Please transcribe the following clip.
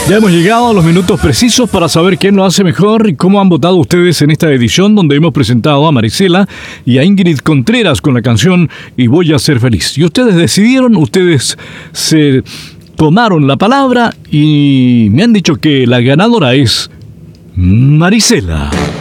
Ya hemos llegado a los minutos precisos para saber quién lo hace mejor y cómo han votado ustedes en esta edición donde hemos presentado a Marisela y a Ingrid Contreras con la canción Y voy a ser feliz. Y ustedes decidieron, ustedes se tomaron la palabra y me han dicho que la ganadora es Marisela.